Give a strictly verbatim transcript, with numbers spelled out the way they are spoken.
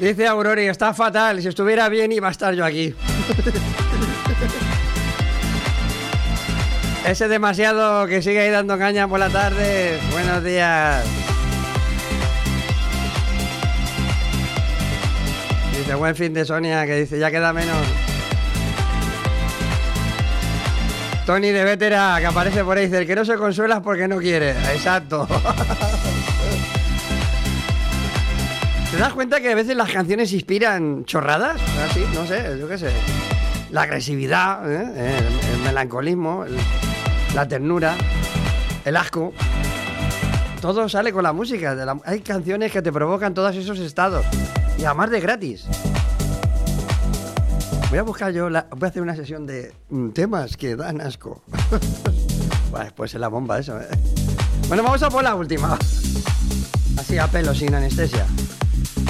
Dice Aurori, está fatal. Si estuviera bien iba a estar yo aquí. Ese demasiado que sigue ahí dando caña por la tarde. Buenos días. Dice, buen fin de Sonia, que dice, ya queda menos. Tony de Vétera, que aparece por ahí, dice, el que no se consuela es porque no quiere. Exacto. ¿Te das cuenta que a veces las canciones inspiran chorradas? Así, no sé, yo qué sé. La agresividad, ¿eh? el, el melancolismo, el, la ternura, el asco. Todo sale con la música. De la, hay canciones que te provocan todos esos estados. Y además de gratis. Voy a buscar yo, la, voy a hacer una sesión de mm, temas que dan asco. Bueno, pues es la bomba eso, ¿eh? Bueno, vamos a por la última. Así a pelo, sin anestesia.